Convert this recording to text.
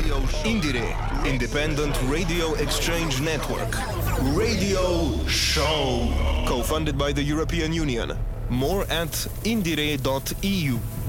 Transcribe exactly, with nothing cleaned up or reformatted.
Indire, Independent Radio Exchange Network. Radio Show. Co-funded by the European Union. More at indire dot e u.